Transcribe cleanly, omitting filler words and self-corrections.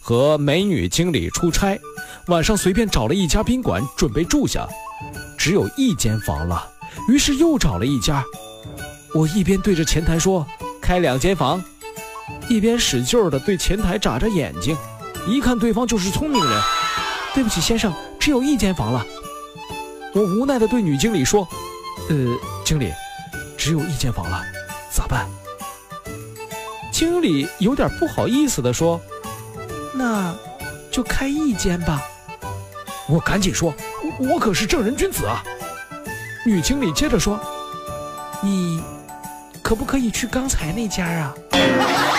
和美女经理出差，晚上随便找了一家宾馆准备住下，只有1间房了，于是又找了一家。我一边对着前台说开2间房，一边使劲地对前台眨着眼睛，一看对方就是聪明人。对不起先生，只有1间房了。我无奈地对女经理说，经理，只有1间房了，咋办？经理有点不好意思地说，那就开1间吧。我赶紧说，我可是正人君子啊。女经理接着说，你可不可以去刚才那家啊？